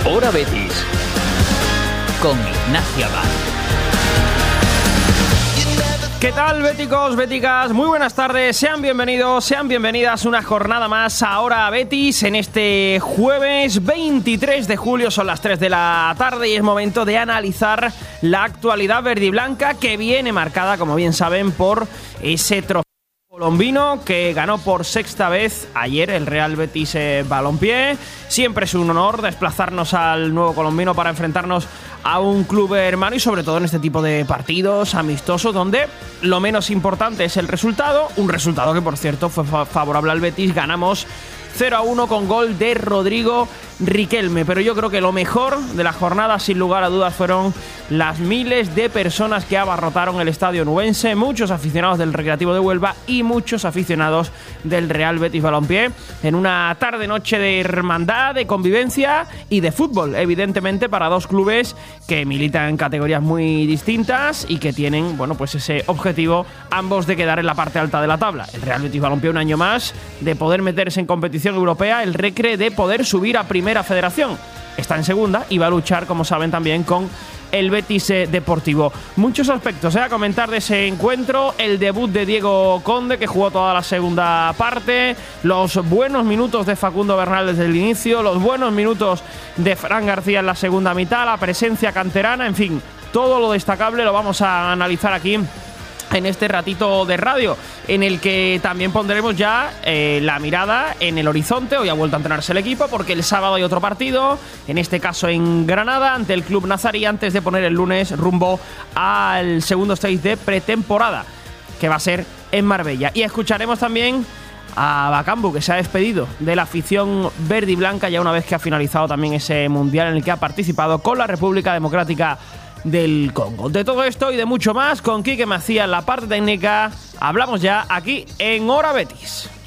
Hora Betis con Ignacio Abad. ¿Qué tal, béticos, béticas? Muy buenas tardes, sean bienvenidos, sean bienvenidas una jornada más a Hora Betis en este jueves 23 de julio, son las 3 de la tarde y es momento de analizar la actualidad verdiblanca que viene marcada, como bien saben, por ese trofeo colombino que ganó por sexta vez ayer el Real Betis Balompié. Siempre es un honor desplazarnos al nuevo colombino para enfrentarnos a un club hermano y sobre todo en este tipo de partidos amistosos donde lo menos importante es el resultado, un resultado que por cierto fue favorable al Betis. Ganamos 0-1 con gol de Rodrigo Riquelme, pero yo creo que lo mejor de la jornada sin lugar a dudas fueron las miles de personas que abarrotaron el estadio nubense, muchos aficionados del Recreativo de Huelva y muchos aficionados del Real Betis Balompié en una tarde-noche de hermandad, de convivencia y de fútbol, evidentemente para dos clubes que militan en categorías muy distintas y que tienen, bueno, pues ese objetivo ambos de quedar en la parte alta de la tabla. El Real Betis Balompié un año más de poder meterse en competición europea, el Recre de poder subir a Primera Federación. Está en segunda y va a luchar, como saben, también con el Betis Deportivo. Muchos aspectos a comentar de ese encuentro. El debut de Diego Conde, que jugó toda la segunda parte, los buenos minutos de Facundo Bernal desde el inicio, los buenos minutos de Fran García en la segunda mitad, la presencia canterana, en fin, todo lo destacable lo vamos a analizar aquí en este ratito de radio, en el que también pondremos ya la mirada en el horizonte. Hoy ha vuelto a entrenarse el equipo porque el sábado hay otro partido, en este caso en Granada, ante el Club Nazarí, antes de poner el lunes rumbo al segundo stage de pretemporada, que va a ser en Marbella. Y escucharemos también a Bakambu, que se ha despedido de la afición verde y blanca ya una vez que ha finalizado también ese mundial en el que ha participado con la República Democrática del Congo. De todo esto y de mucho más, con Quique Macías en la parte técnica, hablamos ya aquí en Hora Betis.